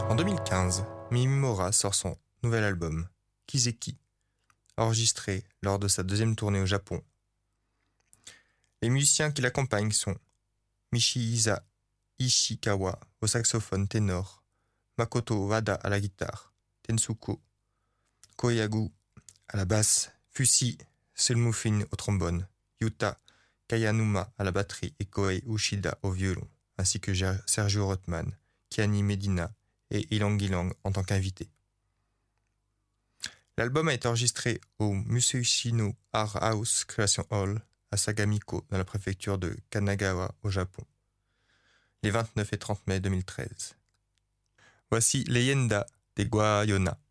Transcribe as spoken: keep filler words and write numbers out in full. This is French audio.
En deux mille quinze, Mimimura sort son nouvel album, Kiseki, enregistré lors de sa deuxième tournée au Japon. Les musiciens qui l'accompagnent sont Michihisa Ishikawa au saxophone ténor, Makoto Wada à la guitare, Tensuko Koyagu à la basse, Fusi Selmufin au trombone, Yuta Kayanuma à la batterie et Kohei Ushida au violon, ainsi que Sergio Rothman, Kiani Medina et Ilang Ilang en tant qu'invités. L'album a été enregistré au Musashino Art House Creation Hall à Sagamiko dans la préfecture de Kanagawa au Japon, les vingt-neuf et trente mai deux mille treize. Voici Leyenda des Guayona.